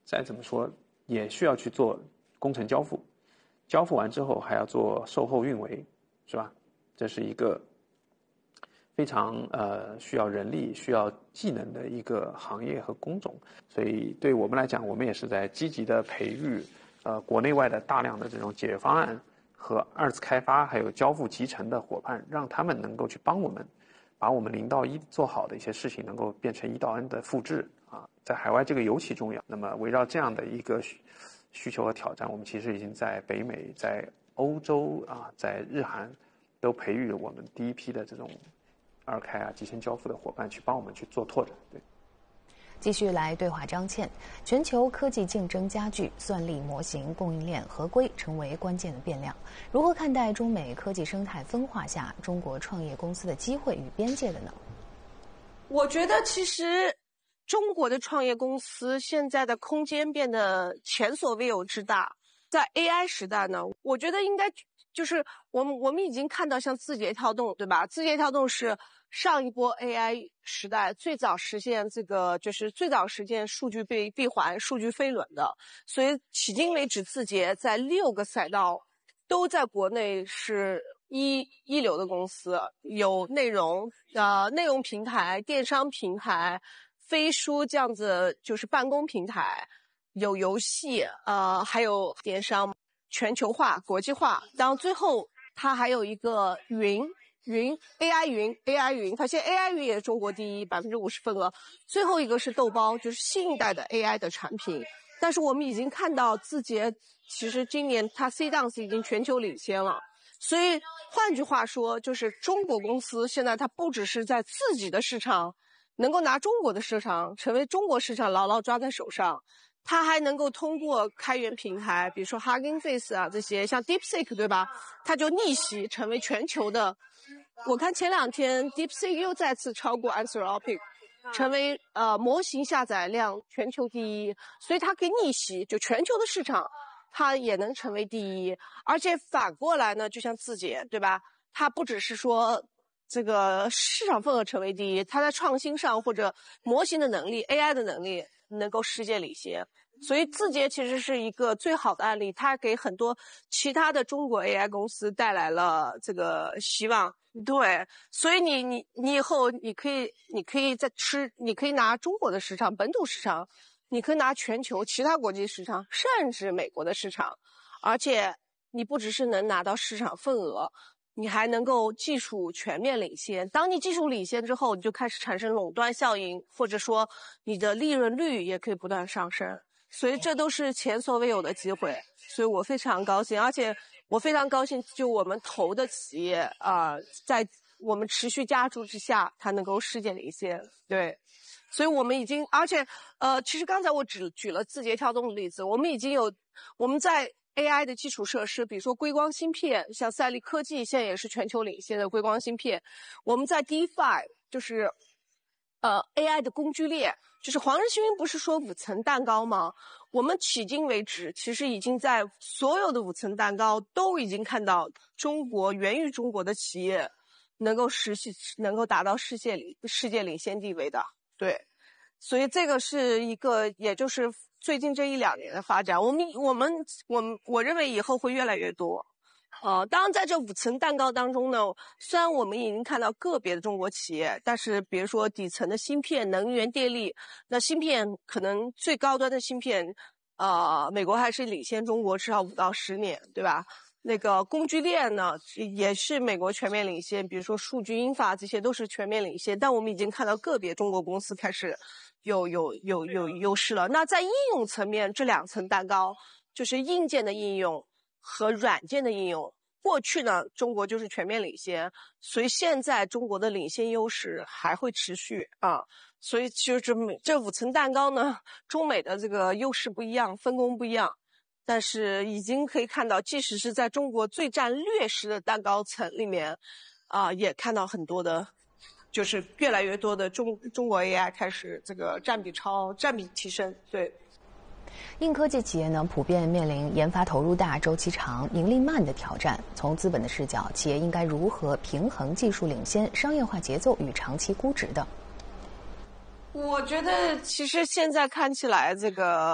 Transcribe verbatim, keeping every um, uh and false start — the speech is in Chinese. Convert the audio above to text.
再怎么说也需要去做工程交付，交付完之后还要做售后运维，是吧？这是一个非常呃需要人力、需要技能的一个行业和工种，所以对我们来讲，我们也是在积极的培育呃国内外的大量的这种解决方案和二次开发还有交付集成的伙伴，让他们能够去帮我们把我们零到一做好的一些事情能够变成一到 N 的复制啊，在海外这个尤其重要。那么围绕这样的一个需需求和挑战，我们其实已经在北美、在欧洲啊、在日韩都培育了我们第一批的这种二开啊、集成交付的伙伴去帮我们去做拓展。对。 继续来对话张倩，全球科技竞争加剧，算力模型、供应链合规成为关键的变量。如何看待中美科技生态分化下中国创业公司的机会与边界的呢？ 我觉得其实中国的创业公司现在的空间变得前所未有之大。在 A I 时代呢，我觉得应该就是我们我们已经看到像字节跳动，对吧？字节跳动是上一波 A I 时代最早实现这个，就是最早实现数据闭闭环、数据飞轮的。所以迄今为止，字节在六个赛道都在国内是一一流的公司，有内容呃内容平台、电商平台、飞书这样子就是办公平台，有游戏，呃还有电商。全球化、国际化，然后最后它还有一个云云 A I 云 A I 云，它现在 A I 云也是中国第一，百分之五十份额。最后一个是豆包，就是新一代的 A I 的产品。但是我们已经看到字节，其实今年它 C 档次已经全球领先了。所以换句话说，就是中国公司现在它不只是在自己的市场能够拿中国的市场成为中国市场牢牢抓在手上。它还能够通过开源平台，比如说 Hugging Face 啊这些，像 DeepSeek 对吧？它就逆袭成为全球的。我看前两天 DeepSeek 又再次超过 Anthropic， 成为呃模型下载量全球第一，所以它可以逆袭，就全球的市场它也能成为第一。而且反过来呢，就像字节对吧？它不只是说这个市场份额成为第一，它在创新上或者模型的能力 A I 的能力能够世界领先。所以字节其实是一个最好的案例，它给很多其他的中国 A I 公司带来了这个希望。对，所以你你你以后你可以你可以在吃，你可以拿中国的市场、本土市场，你可以拿全球其他国际市场，甚至美国的市场，而且你不只是能拿到市场份额，你还能够技术全面领先。当你技术领先之后，你就开始产生垄断效应，或者说你的利润率也可以不断上升。所以这都是前所未有的机会，所以我非常高兴，而且我非常高兴，就我们投的企业啊、呃，在我们持续加注之下，它能够世界领先。对，所以我们已经，而且呃，其实刚才我只举了字节跳动的例子，我们已经有我们在 A I 的基础设施，比如说硅光芯片，像赛力科技现在也是全球领先的硅光芯片。我们在 DeFi 就是呃 A I 的工具链，就是黄仁勋不是说五层蛋糕吗？我们迄今为止，其实已经在所有的五层蛋糕都已经看到中国源于中国的企业能够实现，能够达到世界领世界领先地位的。对，所以这个是一个，也就是最近这一两年的发展。我们我们我们我认为以后会越来越多。呃，当然在这五层蛋糕当中呢，虽然我们已经看到个别的中国企业，但是比如说底层的芯片、能源、电力，那芯片可能最高端的芯片，呃，美国还是领先中国至少五到十年，对吧？那个工具链呢，也是美国全面领先，比如说数据英法这些都是全面领先，但我们已经看到个别中国公司开始有有有有优势了。那在应用层面，这两层蛋糕就是硬件的应用和软件的应用。过去呢，中国就是全面领先，所以现在中国的领先优势还会持续啊。所以其实这这五层蛋糕呢，中美的这个优势不一样，分工不一样，但是已经可以看到，即使是在中国最占劣势的蛋糕层里面，啊，也看到很多的，就是越来越多的中中国 A I 开始这个占比超占比提升，对。 硬科技企业呢，普遍面临研发投入大、周期长、盈利慢的挑战。从资本的视角，企业应该如何平衡技术领先、商业化节奏与长期估值的？ 我觉得其实现在看起来这个